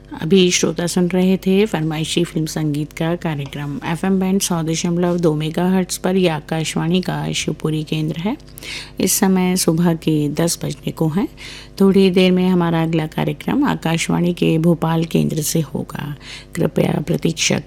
अभी श्रोता सुन रहे थे फरमाइशी फिल्म संगीत का कार्यक्रम एफएम बैंड 100.2 मेगाहर्ट्ज पर। यह आकाशवाणी का शिवपुरी केंद्र है। इस समय सुबह के 10 बजने को हैं। थोड़ी देर में हमारा अगला कार्यक्रम आकाशवाणी के भोपाल केंद्र से होगा। कृपया प्रतीक्षा